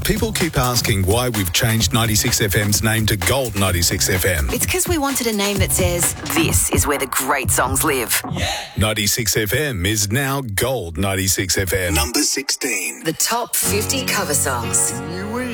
People keep asking why we've changed 96 FM's name to Gold 96 FM. It's because we wanted a name that says, this is where the great songs live. 96 FM is now Gold 96 FM. Number 16. The top 50 cover songs.